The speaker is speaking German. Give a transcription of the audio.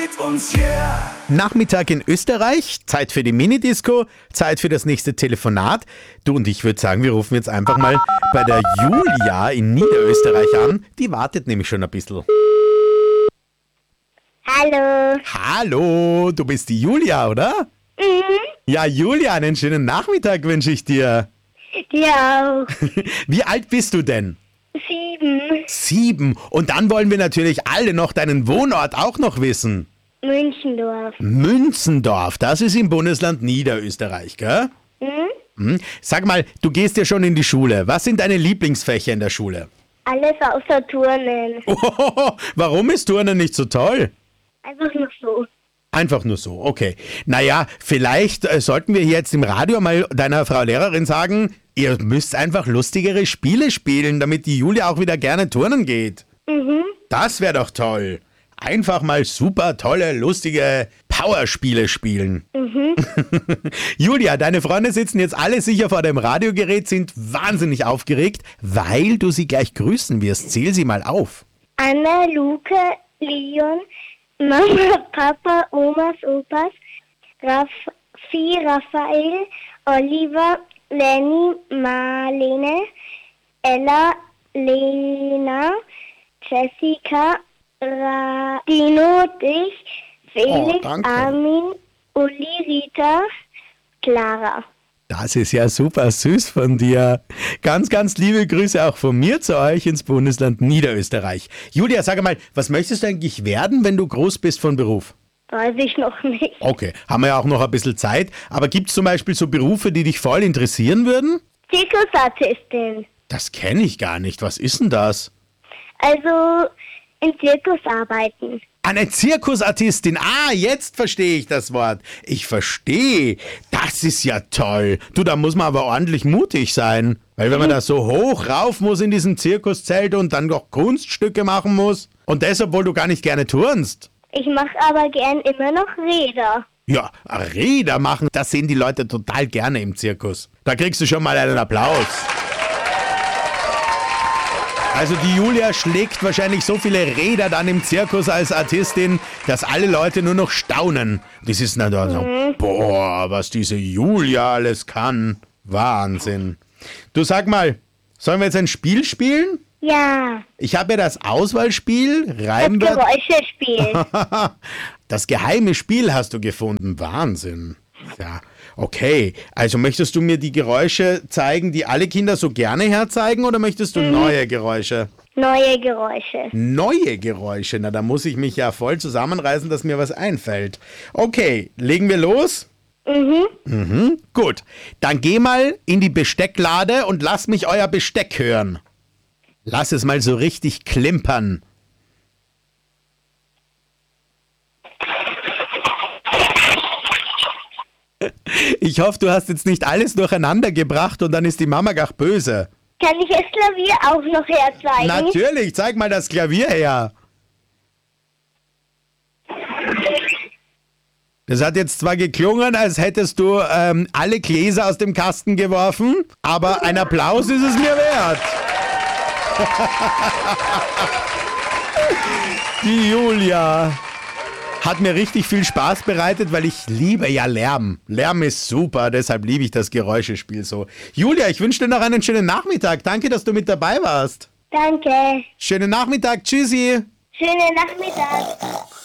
mit uns, yeah. Nachmittag in Österreich, Zeit für die Minidisco, Zeit für das nächste Telefonat. Du und ich würde sagen, wir rufen jetzt einfach mal bei der Julia in Niederösterreich an. Die wartet nämlich schon ein bisschen. Hallo. Hallo, du bist die Julia, oder? Mhm. Ja, Julia, einen schönen Nachmittag wünsche ich dir. Dir auch. Wie alt bist du denn? 7. 7. Und dann wollen wir natürlich alle noch deinen Wohnort auch noch wissen. München-Dorf. Münzendorf, das ist im Bundesland Niederösterreich, gell? Mhm. Sag mal, du gehst ja schon in die Schule. Was sind deine Lieblingsfächer in der Schule? Alles außer Turnen. Warum ist Turnen nicht so toll? Einfach nur so. Einfach nur so, okay. Naja, vielleicht sollten wir hier jetzt im Radio mal deiner Frau Lehrerin sagen, ihr müsst einfach lustigere Spiele spielen, damit die Julia auch wieder gerne turnen geht. Mhm. Das wäre doch toll. Einfach mal super tolle, lustige Powerspiele spielen. Mhm. Julia, deine Freunde sitzen jetzt alle sicher vor dem Radiogerät, sind wahnsinnig aufgeregt, weil du sie gleich grüßen wirst. Zähl sie mal auf. Anna, Luca, Leon, Mama, Papa, Omas, Opas, Raffi, Raphael, Oliver, Lenny, Marlene, Ella, Lena, Jessica, Dino, dich, Felix, danke. Armin, Uli, Rita, Clara. Das ist ja super süß von dir. Ganz, ganz liebe Grüße auch von mir zu euch ins Bundesland Niederösterreich. Julia, sag mal, was möchtest du eigentlich werden, wenn du groß bist von Beruf? Weiß ich noch nicht. Okay, haben wir ja auch noch ein bisschen Zeit. Aber gibt es zum Beispiel so Berufe, die dich voll interessieren würden? Zirkusartistin. Das kenne ich gar nicht. Was ist denn das? Also im Zirkus arbeiten. Eine Zirkusartistin. Ah, jetzt verstehe ich das Wort. Ich verstehe. Das ist ja toll. Du, da muss man aber ordentlich mutig sein. Weil wenn man da so hoch rauf muss in diesem Zirkuszelt und dann noch Kunststücke machen muss. Und das, obwohl du gar nicht gerne turnst. Ich mache aber gern immer noch Räder. Ja, Räder machen, das sehen die Leute total gerne im Zirkus. Da kriegst du schon mal einen Applaus. Also die Julia schlägt wahrscheinlich so viele Räder dann im Zirkus als Artistin, dass alle Leute nur noch staunen. Das ist dann so, boah, was diese Julia alles kann. Wahnsinn. Du, sag mal, sollen wir jetzt ein Spiel spielen? Ja, Ich habe ja das Auswahlspiel, das Reimwörter. Geräuschespiel. Das geheime Spiel hast du gefunden. Wahnsinn. Ja, okay. Also möchtest du mir die Geräusche zeigen, die alle Kinder so gerne herzeigen, oder möchtest du neue Geräusche? Neue Geräusche. Neue Geräusche? Na, da muss ich mich ja voll zusammenreißen, dass mir was einfällt. Okay, legen wir los? Mhm. Gut. Dann geh mal in die Bestecklade und lass mich euer Besteck hören. Lass es mal so richtig klimpern. Ich hoffe, du hast jetzt nicht alles durcheinander gebracht und dann ist die Mama gar böse. Kann ich das Klavier auch noch herzeigen? Natürlich, zeig mal das Klavier her. Das hat jetzt zwar geklungen, als hättest du alle Gläser aus dem Kasten geworfen, aber ein Applaus ist es mir wert. Die Julia hat mir richtig viel Spaß bereitet, weil ich liebe ja Lärm. Lärm ist super, deshalb liebe ich das Geräuschespiel so. Julia, ich wünsche dir noch einen schönen Nachmittag. Danke, dass du mit dabei warst. Danke. Schönen Nachmittag, tschüssi. Schönen Nachmittag.